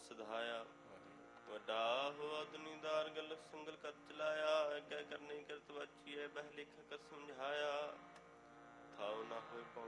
ਸਧਾਇਆ। ਵੱਡਾ ਹੋਆ ਦੁਨੀਦਾਰ ਗਲਕ ਸੰਗਲ ਕਰ ਚਲਾਇਆ। ਕਹਿ ਕਰਨੀ ਕਿਰਤ ਵਾਚੀਐ ਬਹਿ ਲਿਖ ਕਰ ਸਮਝਾਇਆ। ਥਾਉ ਨਾ ਹੋਏ